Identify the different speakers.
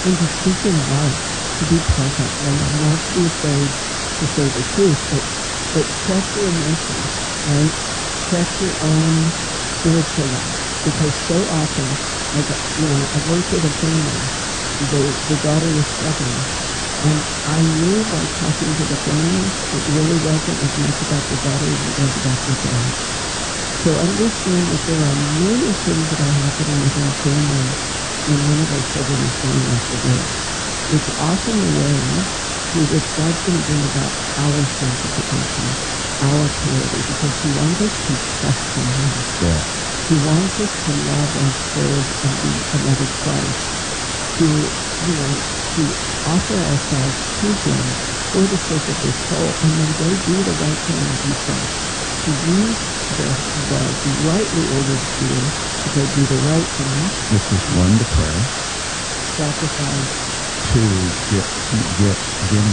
Speaker 1: and to speak in love, to be present, and not to be afraid to say the truth, but check your emotions, right? Check your own spiritual life, because so often, like, I've worked with a family, the daughter was struggling, and I knew by talking to the family, it really wasn't as much about the daughter as it was about the dad. So understand that there are many things that are happening within families when one of our children is going off the rails. It's often a way through which God's going to bring about our sanctification, our purity, because He wants us to trust in Him.
Speaker 2: Yeah.
Speaker 1: He wants us to love and serve and be another Christ, to offer ourselves to Him for the sake of their soul, and then go do the right thing, as you said, to use the rightly ordered fear to go do the right thing,
Speaker 2: which is one, to pray,
Speaker 1: sacrifice,
Speaker 2: to get in